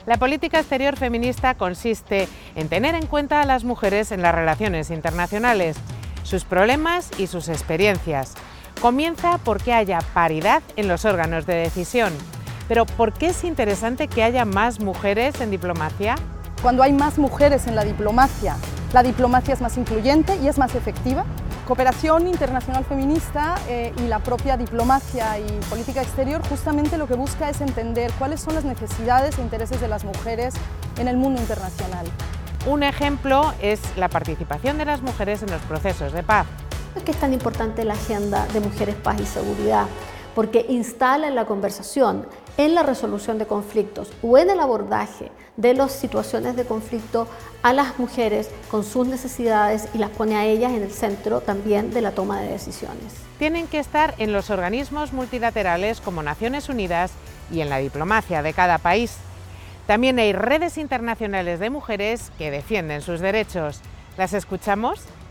La política exterior feminista consiste en tener en cuenta a las mujeres en las relaciones internacionales, sus problemas y sus experiencias. Comienza porque haya paridad en los órganos de decisión. Pero ¿por qué es interesante que haya más mujeres en diplomacia? Cuando hay más mujeres en la diplomacia es más incluyente y es más efectiva. Cooperación internacional feminista y la propia diplomacia y política exterior justamente lo que busca es entender cuáles son las necesidades e intereses de las mujeres en el mundo internacional. Un ejemplo es la participación de las mujeres en los procesos de paz. ¿Por qué es tan importante la agenda de mujeres, paz y seguridad? Porque instala en la conversación, en la resolución de conflictos o en el abordaje de las situaciones de conflicto a las mujeres con sus necesidades y las pone a ellas en el centro también de la toma de decisiones. Tienen que estar en los organismos multilaterales como Naciones Unidas y en la diplomacia de cada país. También hay redes internacionales de mujeres que defienden sus derechos. ¿Las escuchamos?